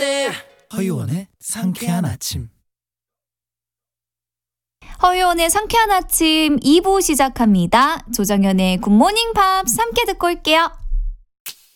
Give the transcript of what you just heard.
돼. 허유원의 상쾌한 아침. 허유원의 상쾌한 아침 2부 시작합니다. 조정연의 굿모닝 팝스 함께 듣고 올게요.